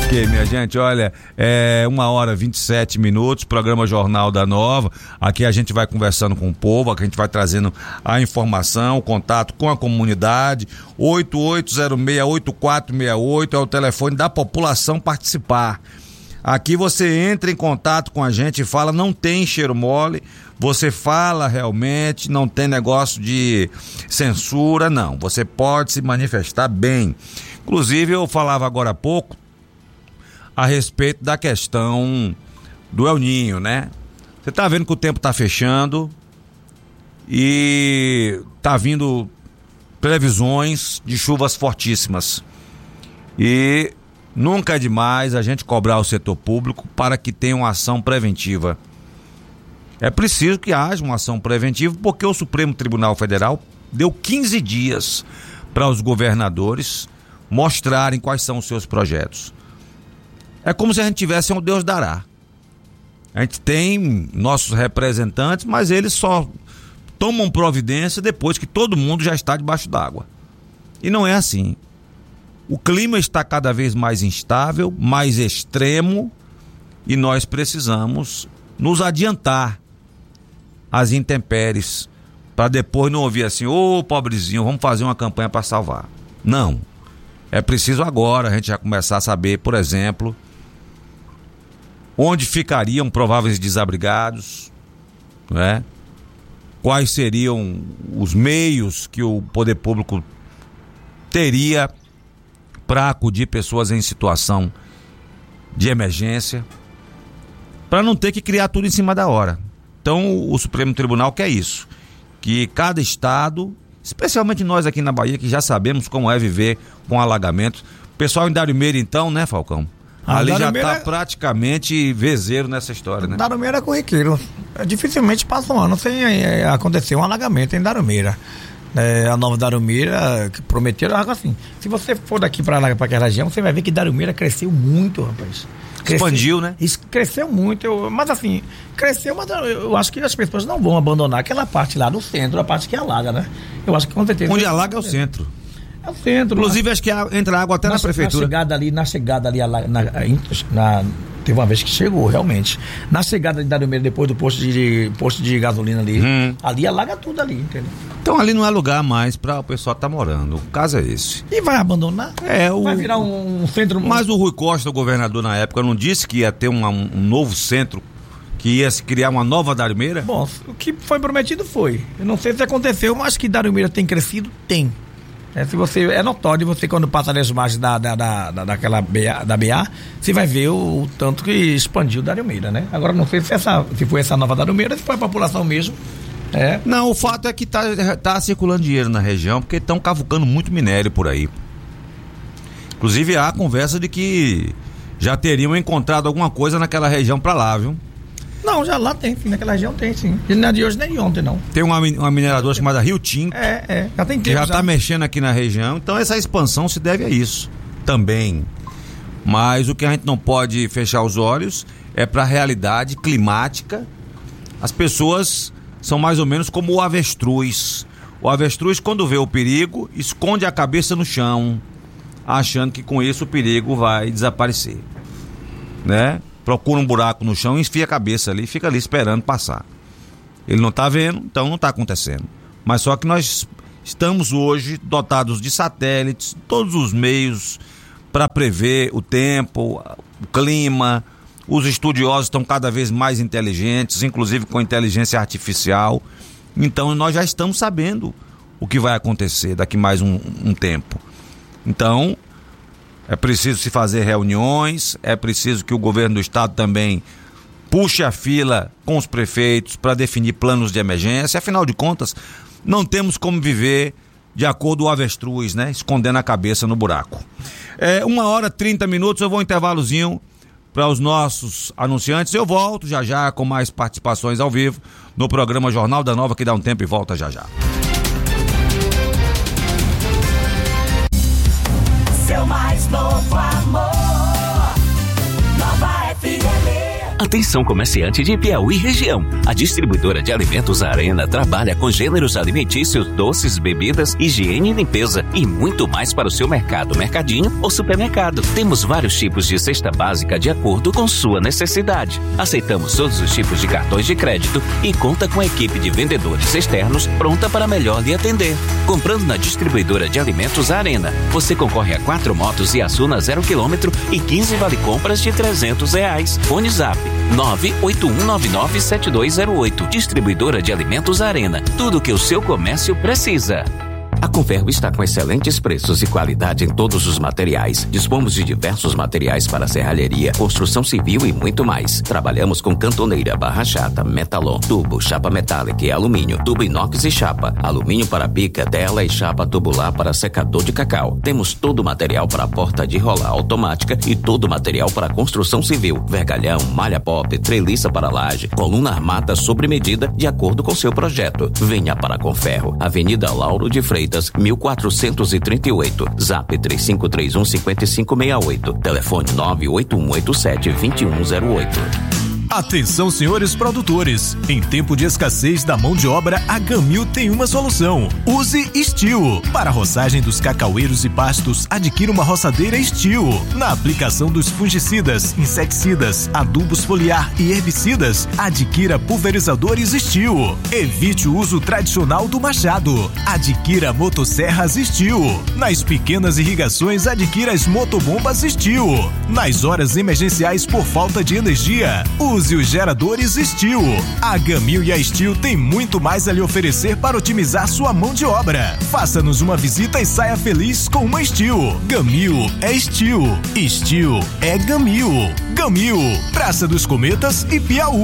Ok, minha gente, olha, 1h27, programa Jornal da Nova. Aqui a gente vai conversando com o povo, aqui a gente vai trazendo a informação, o contato com a comunidade. 8806-8468 é o telefone da população participar. Aqui você entra em contato com a gente e fala, não tem cheiro mole, você fala realmente, não tem negócio de censura, não. Você pode se manifestar bem. Inclusive, eu falava agora há pouco a respeito da questão do El Ninho, né? Você tá vendo que o tempo tá fechando e tá vindo previsões de chuvas fortíssimas. E nunca é demais a gente cobrar o setor público para que tenha uma ação preventiva. É preciso que haja uma ação preventiva, porque o Supremo Tribunal Federal deu 15 dias para os governadores mostrarem quais são os seus projetos. É como se a gente tivesse um Deus dará. A gente tem nossos representantes, mas eles só tomam providência depois que todo mundo já está debaixo d'água. E não é assim. O clima está cada vez mais instável, mais extremo, e nós precisamos nos adiantar às intempéries, para depois não ouvir assim, ô pobrezinho, vamos fazer uma campanha para salvar. Não. É preciso agora a gente já começar a saber, por exemplo, onde ficariam prováveis desabrigados, né? Quais seriam os meios que o poder público teria para acudir pessoas em situação de emergência, para não ter que criar tudo em cima da hora. Então o Supremo Tribunal quer isso, que cada estado, especialmente nós aqui na Bahia, que já sabemos como é viver com alagamento. Pessoal em Darumeira então, né, Falcão? Ali já está praticamente vezeiro nessa história, né? Darumeira é corriqueiro. Dificilmente passa um ano sem acontecer um alagamento em Darumeira. A nova Darumeira, que prometeram água assim. Se você for daqui para aquela região, você vai ver que Darumeira cresceu muito, rapaz. Expandiu, né? Isso cresceu muito, mas assim, cresceu, mas eu acho que as pessoas não vão abandonar aquela parte lá do centro, a parte que alaga, né? Eu acho que com certeza. Onde alaga é o centro. É o centro. Inclusive, acho que entra água até na prefeitura. Na chegada ali teve uma vez que chegou, realmente. Na chegada de Darumeira, depois do posto de gasolina ali, ali alaga tudo ali, entendeu? Então ali não é lugar mais para o pessoal estar morando. O caso é esse. E vai abandonar? Vai virar um centro. Mas o Rui Costa, o governador na época, não disse que ia ter um novo centro, que ia se criar uma nova Darumeira? Bom, o que foi prometido foi. Eu não sei se aconteceu, mas que Darumeira tem crescido, tem. É notório, você quando passa nas margens daquela da BA, você vai ver o tanto que expandiu Darumeira, né? Agora não sei se foi essa nova Darumeira, se foi a população mesmo. Não, o fato é que tá circulando dinheiro na região, porque estão cavucando muito minério por aí. Inclusive há conversa de que já teriam encontrado alguma coisa naquela região pra lá, viu? Não, já lá tem, sim, naquela região tem, sim. E não é de hoje nem de ontem, não. Tem uma mineradora chamada Rio Tinto. Já tem tempo. Que já tá mexendo aqui na região, então essa expansão se deve a isso também. Mas o que a gente não pode fechar os olhos é para a realidade climática. As pessoas são mais ou menos como o avestruz. O avestruz, quando vê o perigo, esconde a cabeça no chão, achando que com isso o perigo vai desaparecer, né? Procura um buraco no chão e enfia a cabeça ali, fica ali esperando passar. Ele não está vendo, então não está acontecendo. Mas só que nós estamos hoje dotados de satélites, todos os meios para prever o tempo, o clima. Os estudiosos estão cada vez mais inteligentes, inclusive com inteligência artificial. Então nós já estamos sabendo o que vai acontecer daqui mais um tempo. Então é preciso se fazer reuniões, é preciso que o governo do estado também puxe a fila com os prefeitos para definir planos de emergência. Afinal de contas, não temos como viver de acordo com o avestruz, né? Escondendo a cabeça no buraco. 1h30, eu vou um intervalozinho para os nossos anunciantes. Eu volto já com mais participações ao vivo no programa Jornal da Nova, que dá um tempo e volta já. Seu mais novo amor, Nova FM. Atenção, comerciante de Piauí e região. A distribuidora de alimentos Arena trabalha com gêneros alimentícios, doces, bebidas, higiene e limpeza e muito mais para o seu mercado, mercadinho ou supermercado. Temos vários tipos de cesta básica de acordo com sua necessidade. Aceitamos todos os tipos de cartões de crédito e conta com a equipe de vendedores externos pronta para melhor lhe atender. Comprando na distribuidora de alimentos Arena, você concorre a 4 motos e Asuna 0 km e 15 vale-compras de R$300. Fone Zap 981997208. Distribuidora de alimentos Arena. Tudo que o seu comércio precisa. A Conferro está com excelentes preços e qualidade em todos os materiais. Dispomos de diversos materiais para serralheria, construção civil e muito mais. Trabalhamos com cantoneira, barra chata, metalon, tubo, chapa metálica e alumínio, tubo inox e chapa, alumínio para bica, tela e chapa tubular para secador de cacau. Temos todo o material para porta de rolar automática e todo o material para construção civil, vergalhão, malha pop, treliça para laje, coluna armada sobre medida de acordo com seu projeto. Venha para a Conferro, Avenida Lauro de Freitas, 1438, Zap 3531-5568, telefone 98187-2108. Atenção, senhores produtores, em tempo de escassez da mão de obra, a Gamil tem uma solução. Use Steel. Para a roçagem dos cacaueiros e pastos, adquira uma roçadeira Steel. Na aplicação dos fungicidas, inseticidas, adubos foliar e herbicidas, adquira pulverizadores Steel. Evite o uso tradicional do machado. Adquira motosserras Steel. Nas pequenas irrigações, adquira as motobombas Steel. Nas horas emergenciais por falta de energia, use os geradores Steel. A Gamil e a Steel tem muito mais a lhe oferecer para otimizar sua mão de obra. Faça-nos uma visita e saia feliz com uma Steel. Gamil é Steel. Steel é Gamil. Gamil, Praça dos Cometas e Piauí.